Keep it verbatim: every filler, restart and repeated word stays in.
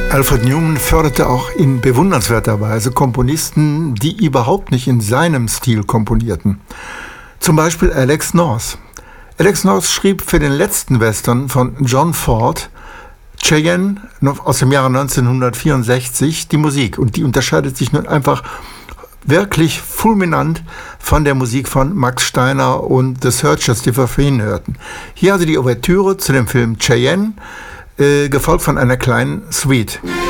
Alfred Newman förderte auch in bewundernswerter Weise Komponisten, die überhaupt nicht in seinem Stil komponierten. Zum Beispiel Alex North. Alex North schrieb für den letzten Western von John Ford, Cheyenne, aus dem Jahre neunzehnhundertvierundsechzig, die Musik. Und die unterscheidet sich nun einfach wirklich fulminant von der Musik von Max Steiner und The Searchers, die wir vorhin hörten. Hier also die Ouvertüre zu dem Film Cheyenne, äh, gefolgt von einer kleinen Suite.